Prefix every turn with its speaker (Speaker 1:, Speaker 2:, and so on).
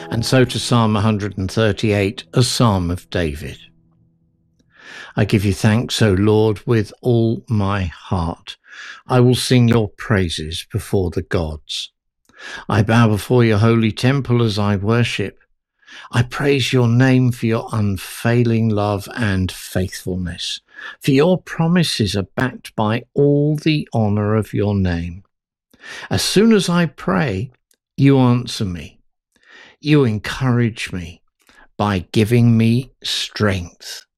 Speaker 1: And so to Psalm 138, a psalm of David. I give you thanks, O Lord, with all my heart. I will sing your praises before the gods. I bow before your holy temple as I worship. I praise your name for your unfailing love and faithfulness, for your promises are backed by all the honour of your name. As soon as I pray, you answer me. You encourage me by giving me strength.